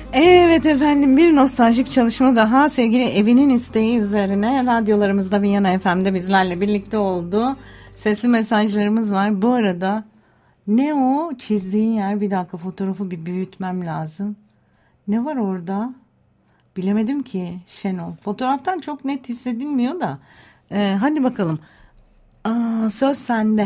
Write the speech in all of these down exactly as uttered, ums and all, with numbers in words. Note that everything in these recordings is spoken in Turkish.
Evet efendim, bir nostaljik çalışma daha sevgili Evin'in isteği üzerine radyolarımızda Viyana F M'de bizlerle birlikte oldu. Sesli mesajlarımız var. Bu arada ne o çizdiğin yer, bir dakika fotoğrafı bir büyütmem lazım. Ne var orada? Bilemedim ki Şenol. Fotoğraftan çok net hissedilmiyor da. Ee, hadi bakalım. Aa, söz sende.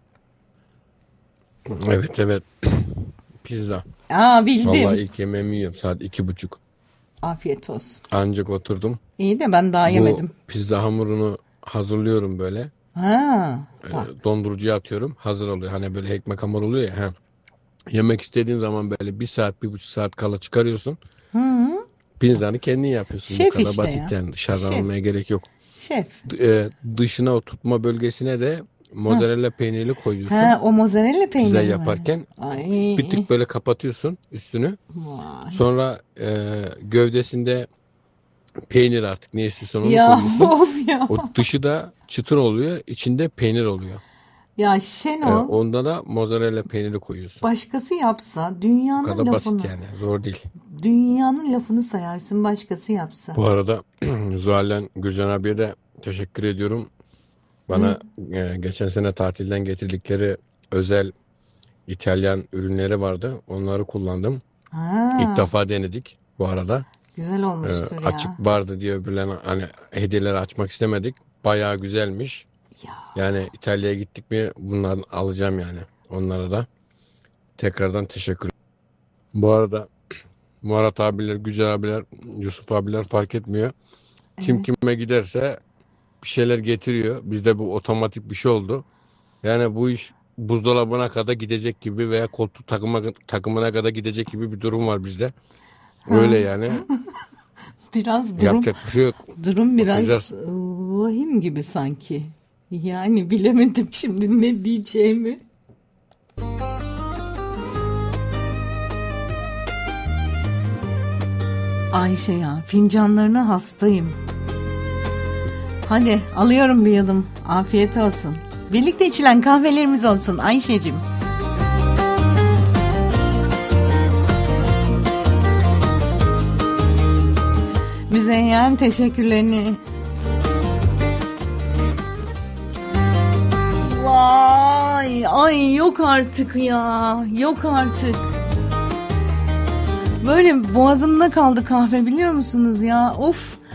Evet evet. Pizza. Aa, bildim. Vallahi ilk yemeğimi yiyorum saat iki buçuk. Afiyet olsun. Ancak oturdum. İyi de ben daha Bu yemedim. pizza hamurunu hazırlıyorum böyle. Ha, Ee, bak. dondurucuya atıyorum. Hazır oluyor. Hani böyle ekmek hamur oluyor ya. He. Yemek istediğin zaman böyle bir saat, bir buçuk saat kala çıkarıyorsun. Hı hı. Pizzanı kendin yapıyorsun. Şef Bu kadar işte basit ya. yani. Dışarıdan Şef. almaya gerek yok. Şef. D- e, dışına o tutma bölgesine de mozzarella peyniri koyuyorsun. Ha, o mozzarella Pizza peyniri mi? yaparken Ay. bir tık böyle kapatıyorsun üstünü. Vay. Sonra e, gövdesinde peynir, artık ne istiyorsan onu Ya koyuyorsun. of ya. O dışı da çıtır oluyor, içinde peynir oluyor. Ya E, Şenol, onda da mozzarella peyniri koyuyorsun. başkası yapsa Bu dünyanın kadar basit lafını, yani, zor değil. dünyanın lafını sayarsın başkası yapsa. Bu arada Zuhal'den Gürcan abiye de teşekkür ediyorum. Bana e, geçen sene tatilden getirdikleri özel İtalyan ürünleri vardı. Onları kullandım. Ha, İlk defa denedik bu arada. güzel E, olmuştur açık ya. vardı diye öbürlerine hani hediyeleri açmak istemedik. Bayağı güzelmiş. Ya Yani İtalya'ya gittik mi bunları alacağım yani. Onlara da tekrardan teşekkür ederim. Bu arada Murat abiler, Güzel abiler, Yusuf abiler fark etmiyor. Kim evet. kime giderse bir şeyler getiriyor. Bizde bu otomatik bir şey oldu. Yani bu iş buzdolabına kadar gidecek gibi veya koltuk takıma, takımına kadar gidecek gibi bir durum var bizde. Ha, Öyle yani. biraz durum Yapacak bir şey yok. durum biraz Bakacağız. e, vahim gibi sanki. Yani bilemedim şimdi ne diyeceğimi. Ayşe ya, fincanlarına hastayım. Hadi alıyorum bir yudum. Afiyet olsun. Birlikte içilen kahvelerimiz olsun Ayşe'cim. Müzeyyen teşekkürlerini. Vay, ay yok artık ya. Yok artık. Böyle boğazımda kaldı kahve, biliyor musunuz ya? Of.